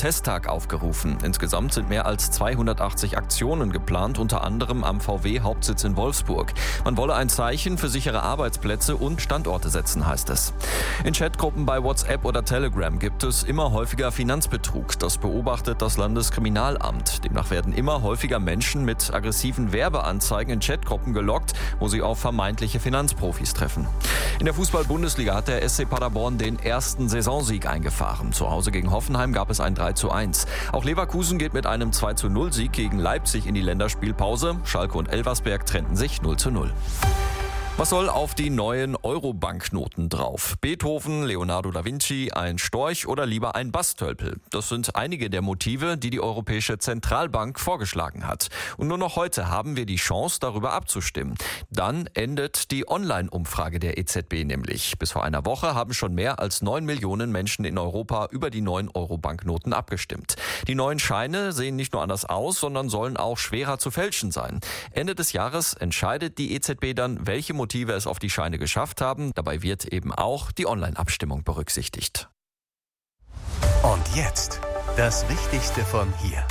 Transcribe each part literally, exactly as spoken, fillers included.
Protesttag aufgerufen. Insgesamt sind mehr als zweihundertachtzig Aktionen geplant, unter anderem am V W-Hauptsitz in Wolfsburg. Man wolle ein Zeichen für sichere Arbeitsplätze und Standorte setzen, heißt es. In Chatgruppen bei WhatsApp oder Telegram gibt es immer häufiger Finanzbetrug. Das beobachtet das Landeskriminalamt. Demnach werden immer häufiger Menschen mit aggressiven Werbeanzeigen in Chatgruppen gelockt, wo sie auf vermeintliche Finanzprofis treffen. In der Fußball-Bundesliga hat der S C Paderborn den ersten Saisonsieg eingefahren. Zu Hause gegen Hoffenheim gab es ein drei zu eins. Auch Leverkusen geht mit einem zwei zu null Sieg gegen Leipzig in die Länderspielpause. Schalke und Elversberg trennten sich null zu null. Was soll auf die neuen Euro-Banknoten drauf? Beethoven, Leonardo da Vinci, ein Storch oder lieber ein Bastölpel? Das sind einige der Motive, die die Europäische Zentralbank vorgeschlagen hat. Und nur noch heute haben wir die Chance, darüber abzustimmen. Dann endet die Online-Umfrage der E Z B nämlich. Bis vor einer Woche haben schon mehr als neun Millionen Menschen in Europa über die neuen Euro-Banknoten abgestimmt. Die neuen Scheine sehen nicht nur anders aus, sondern sollen auch schwerer zu fälschen sein. Ende des Jahres entscheidet die E Z B dann, welche Motive es auf die Scheine geschafft haben. Dabei wird eben auch die Online-Abstimmung berücksichtigt. Und jetzt das Wichtigste von hier.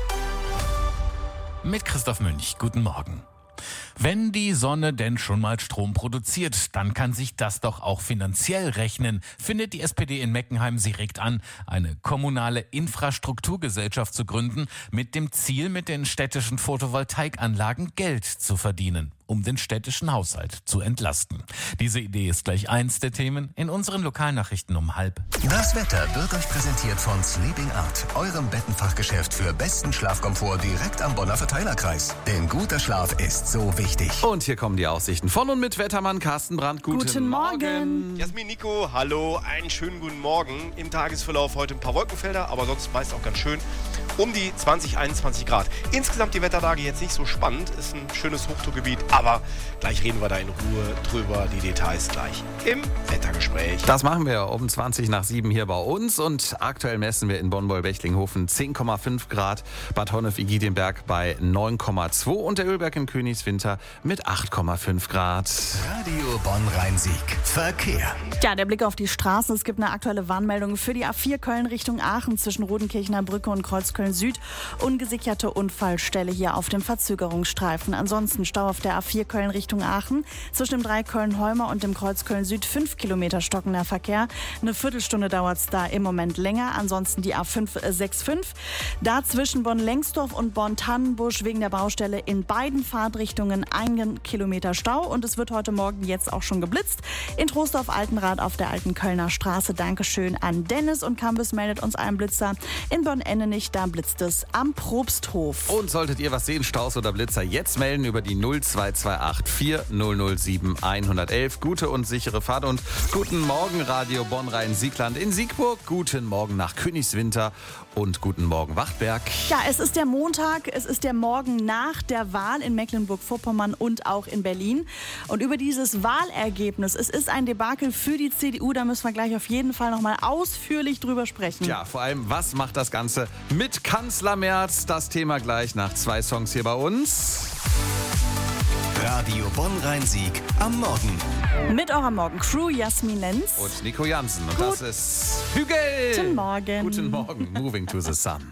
Mit Christoph Münch. Guten Morgen. Wenn die Sonne denn schon mal Strom produziert, dann kann sich das doch auch finanziell rechnen, findet die S P D in Meckenheim. Sie regt an, eine kommunale Infrastrukturgesellschaft zu gründen, mit dem Ziel, mit den städtischen Photovoltaikanlagen Geld zu verdienen, um den städtischen Haushalt zu entlasten. Diese Idee ist gleich eins der Themen in unseren Lokalnachrichten um halb. Das Wetter wird euch präsentiert von Sleeping Art, eurem Bettenfachgeschäft für besten Schlafkomfort direkt am Bonner Verteilerkreis. Denn guter Schlaf ist so wichtig. Und hier kommen die Aussichten von und mit Wettermann Carsten Brandt. Guten, guten Morgen. Morgen. Jasmin, Nico, hallo, einen schönen guten Morgen. Im Tagesverlauf heute ein paar Wolkenfelder, aber sonst meist auch ganz schön. Um die zwanzig, einundzwanzig Grad. Insgesamt die Wetterlage jetzt nicht so spannend, ist ein schönes Hochtourgebiet, aber gleich reden wir da in Ruhe drüber, die Details gleich im Wettergespräch. Das machen wir um zwanzig nach sieben hier bei uns und aktuell messen wir in Bonn-Beulbechlinghofen zehn Komma fünf Grad, Bad Honnef-Igidienberg bei neun Komma zwei und der Ölberg in Königswinter mit acht Komma fünf Grad. Radio Bonn-Rhein-Sieg. Verkehr. Ja, der Blick auf die Straßen. Es gibt eine aktuelle Warnmeldung für die A vier Köln Richtung Aachen zwischen Rodenkirchener Brücke und Kreuzköln Süd. Ungesicherte Unfallstelle hier auf dem Verzögerungsstreifen. Ansonsten Stau auf der A vier Köln Richtung Aachen zwischen dem drei Köln-Holmer und dem Kreuz Köln Süd. fünf Kilometer stockender Verkehr. Eine Viertelstunde dauert es da im Moment länger. Ansonsten die A fünf sechsundsiebzig. Da zwischen Bonn-Lengsdorf und Bonn-Tannenbusch wegen der Baustelle in beiden Fahrtrichtungen einen Kilometer Stau. Und es wird heute Morgen jetzt auch schon geblitzt. In Troisdorf-Altenrad auf der Alten Kölner Straße. Dankeschön an Dennis. Und Campus meldet uns einen Blitzer. In Bonn-Endenich, da blitzt es am Probsthof. Und solltet ihr was sehen, Staus oder Blitzer, jetzt melden über die null zwei zwei acht vier null null sieben eins eins eins. Gute und sichere Fahrt und guten Morgen Radio Bonn-Rhein-Siegland in Siegburg. Guten Morgen nach Königswinter und guten Morgen Wachtberg. Ja, es ist der Montag, es ist der Morgen nach der Wahl in Mecklenburg-Vorpommern und auch in Berlin. Und über dieses Wahlergebnis, es ist ein Debakel für die C D U, da müssen wir gleich auf jeden Fall nochmal ausführlich drüber sprechen. Ja, vor allem, was macht das Ganze mit Kanzler Merz? Das Thema gleich nach zwei Songs hier bei uns. Radio Bonn-Rhein-Sieg am Morgen. Mit eurer Morgencrew Jasmin Lenz Und Nico Jansen. Und Gut. das ist Hügel. Guten Morgen. Guten Morgen. Moving to the Sun.